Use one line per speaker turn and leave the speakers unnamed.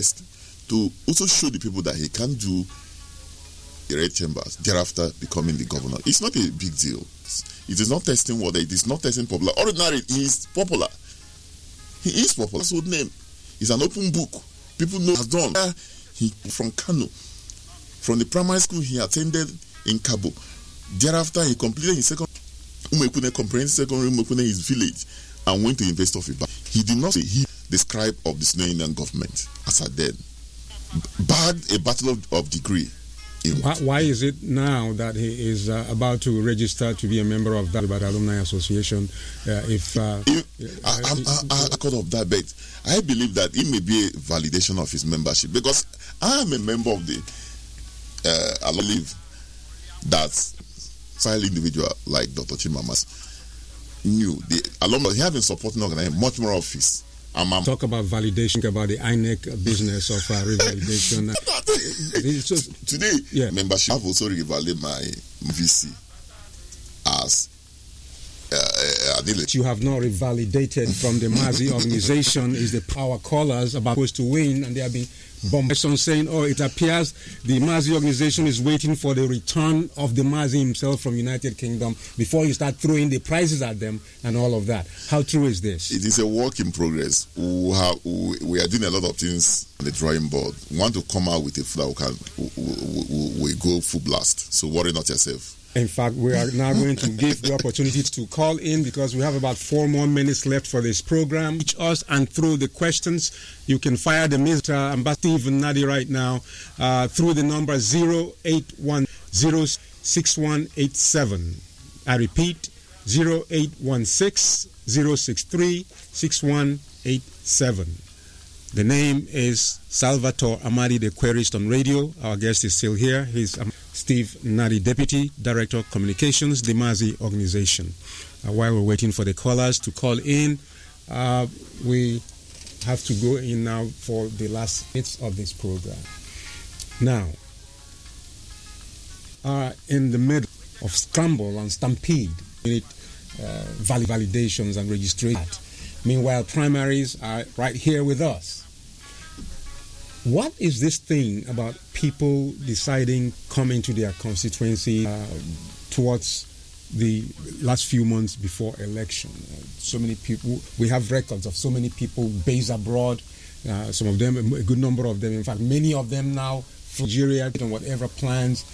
test to also show the people that he can do the red chambers, thereafter becoming the governor. It's not a big deal. It is not testing water. It is not testing popular. Ordinarily, he is popular. He is popular. That's his name. It's an open book. People know has done. He from Kano. From the primary school he attended in Kabo. Thereafter, he completed his second comprehensive secondary Umekune, his village, and went to University of Ibadan. He did not say he, the scribe of the Sino Indian government, as I then bagged a Bachelor of Degree.
Why is it now that he is about to register to be a member of that Alumni Association? Because
of that, but I believe that it may be a validation of his membership, because I am a member of the I believe that silent individual like Dr. Chimamas knew the alumni he having supporting organization much more office.
Talk about validation, about the INEC business of revalidation.
Today, yeah. Membership have also revalidated my VC as
you have not revalidated from the Mazi organization is the power callers about supposed to win, and they have been bombarded saying, oh, it appears the Mazi organization is waiting for the return of the Mazi himself from United Kingdom before you start throwing the prizes at them and all of that. How true is this?
It is a work in progress. We are doing a lot of things on the drawing board. We want to come out with a flow we go full blast. So worry not yourself.
In fact, we are now going to give the opportunity to call in because we have about 4 more minutes left for this program. Reach us and through the questions, you can fire the Mr. Ambassador Steve Nnadi right now through the number 08106187. I repeat, 0816-063-6187. The name is Salvatore Amadi, the Querist on Radio. Our guest is still here. He's Steve Nnadi, Deputy Director of Communications, the Mazi organization. While we're waiting for the callers to call in, we have to go in now for the last minutes of this program. Now, in the middle of scramble and stampede, we need validations and registration. Meanwhile, primaries are right here with us. What is this thing about people deciding come into their constituency towards the last few months before election? So many people, we have records of so many people based abroad, some of them, a good number of them, in fact, many of them now from Nigeria on whatever plans